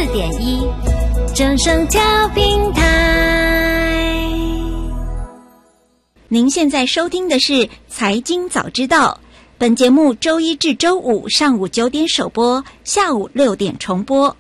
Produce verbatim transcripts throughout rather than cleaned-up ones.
四点一，正声调频台。 您现在收听的是《财经早知道》，本节目周一至周五上午九点首播，下午六点重播。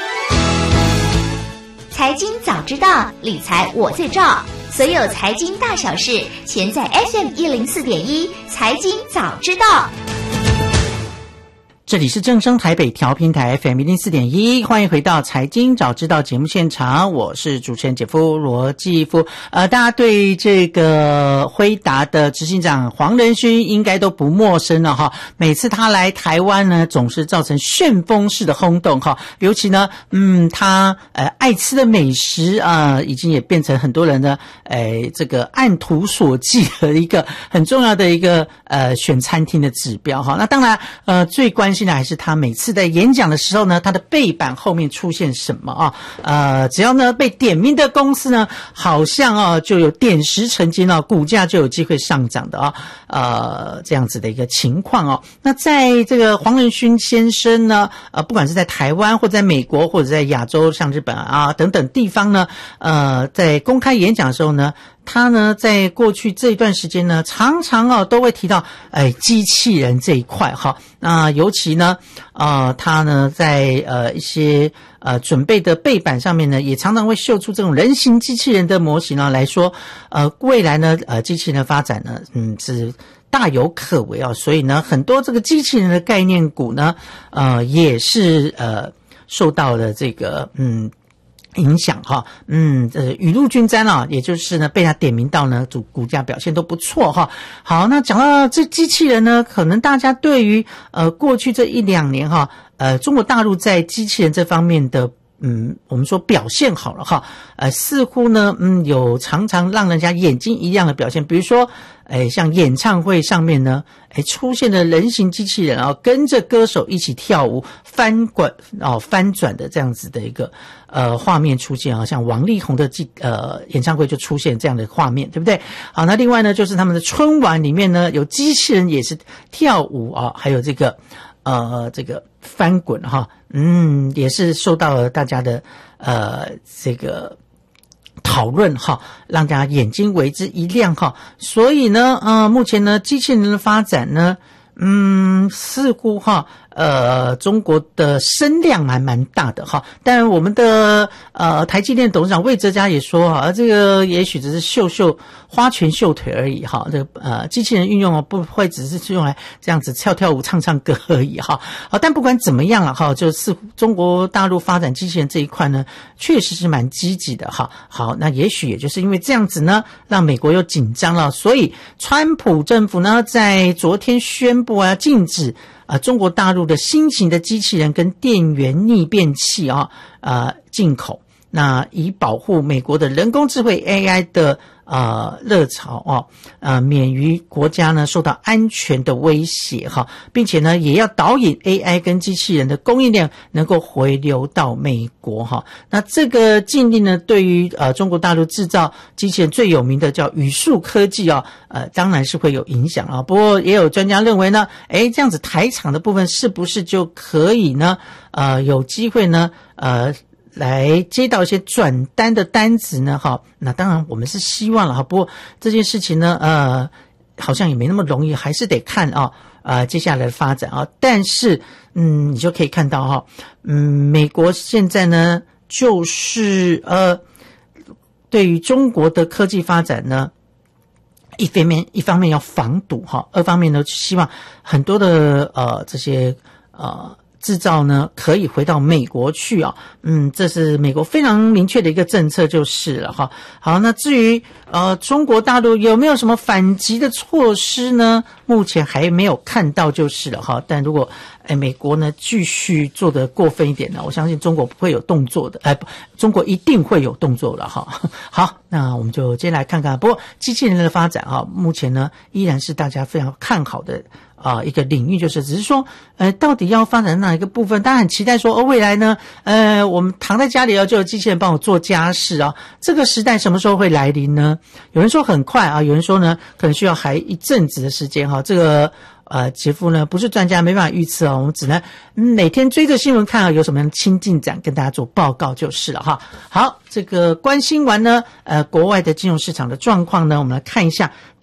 财经早知道，理财我最照。所有财经大小事，全在 F M 一零四点一，财经早知道。 这里是正声台北调频台 F M 一零四点一，欢迎回到财经早知道节目现场，我是主持人姐夫罗继夫。呃，大家对这个辉达的执行长黄仁勋应该都不陌生了哈。每次他来台湾呢，总是造成旋风式的轰动哈。尤其呢，嗯，他呃爱吃的美食啊、呃，已经也变成很多人的呃这个按图索骥的一个很重要的一个呃选餐厅的指标哈。那当然呃最关心现在还是他每次在演讲的时候呢，他的背板后面出现什么啊？呃，只要呢被点名的公司呢，好像啊就有点石成金啊，股价就有机会上涨的啊，呃，这样子的一个情况哦。那在这个黄仁勋先生呢，呃，不管是在台湾或者在美国或者在亚洲，像日本啊等等地方呢，呃，在公开演讲的时候呢，他呢在过去这一段时间呢，常常啊都会提到哎机器人这一块哈。那尤其呢，呃，他呢在呃一些呃准备的背板上面呢，也常常会秀出这种人形机器人的模型啊，来说，呃，未来呢，呃，机器人的发展呢，嗯，是大有可为啊。所以呢，很多这个机器人的概念股呢，呃，也是呃受到了这个嗯。影响哈，嗯，呃，雨露均沾啊，也就是呢被他点名到呢，主股价表现都不错哈。好，那讲到这机器人呢，可能大家对于呃过去这一两年哈，呃，中国大陆在机器人这方面的嗯，我们说表现好了哈，呃，似乎呢，嗯，有常常让人家眼睛一亮的表现，比如说，哎，像演唱会上面呢，哎，出现了人形机器人啊，跟着歌手一起跳舞、翻滚哦、翻转的这样子的一个呃画面出现啊，像王力宏的呃演唱会就出现这样的画面，对不对？好，那另外呢，就是他们的春晚里面呢，有机器人也是跳舞啊，还有这个。呃，这个翻滚哈，嗯，也是受到了大家的呃这个讨论哈，让大家眼睛为之一亮哈。所以呢，呃，目前呢，机器人的发展呢，嗯，似乎哈。呃，中国的声量还蛮大的哈，但我们的呃台积电董事长魏哲嘉也说哈，这个也许只是秀秀花拳绣腿而已哈，这个呃机器人运用不会只是用来这样子跳跳舞、唱唱歌而已哈。好，但不管怎么样了哈，就似乎中国大陆发展机器人这一块呢，确实是蛮积极的哈。好，那也许也就是因为这样子呢，让美国又紧张了，所以川普政府呢在昨天宣布啊，禁止。啊、呃，中国大陆的新型的机器人跟电源逆变器啊，呃，进口，那以保护美国的人工智慧 A I 的呃热潮啊，呃，免于国家呢受到安全的威胁哈，并且呢也要导引 A I 跟机器人的供应量能够回流到美国哈。那这个禁令呢，对于呃中国大陆制造机器人最有名的叫宇树科技啊。呃，当然是会有影响啊。不过也有专家认为呢，诶，这样子台厂的部分是不是就可以呢？呃，有机会呢，呃，来接到一些转单的单子呢？哈，那当然我们是希望了哈。不过这件事情呢，呃，好像也没那么容易，还是得看啊，呃，接下来的发展啊。但是，嗯，你就可以看到哈，嗯，美国现在呢，就是呃，对于中国的科技发展呢。一方面一方面要防堵哈，二方面呢希望很多的呃这些呃制造呢可以回到美国去啊，嗯，这是美国非常明确的一个政策就是了哈。好，那至于呃中国大陆有没有什么反击的措施呢？目前还没有看到就是了哈。但如果哎美国呢继续做得过分一点呢，我相信中国不会有动作的，哎，中国一定会有动作了哈。好，那我们就接下来看看。不过机器人的发展啊，目前呢依然是大家非常看好的。啊，一个领域就是只是说，呃，到底要发展哪一个部分？大家很期待说，哦，未来呢，呃，我们躺在家里啊，就有机器人帮我做家事啊。这个时代什么时候会来临呢？有人说很快啊，有人说呢，可能需要还一阵子的时间哈。这个呃，杰夫呢不是专家，没办法预测哦，我们只能每天追着新闻看啊，有什么新进展跟大家做报告就是了哈。好，这个关心完呢，呃，国外的金融市场的状况呢，我们来看一下